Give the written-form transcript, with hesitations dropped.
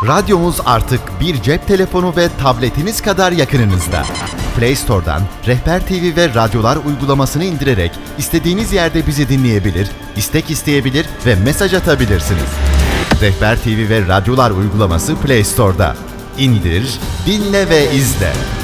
Radyomuz artık bir cep telefonu ve tabletiniz kadar yakınınızda. Play Store'dan Rehber TV ve Radyolar uygulamasını indirerek istediğiniz yerde bizi dinleyebilir, istek isteyebilir ve mesaj atabilirsiniz. Rehber TV ve Radyolar uygulaması Play Store'da. İndir, dinle ve izle.